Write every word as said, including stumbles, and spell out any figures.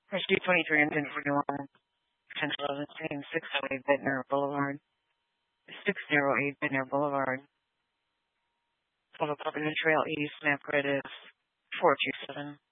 S G twenty-three and ten forty-one, ten seventeen, six oh eight Ventnor Boulevard, six oh eight Ventnor Boulevard. Total property trail east, map grid is four two seven.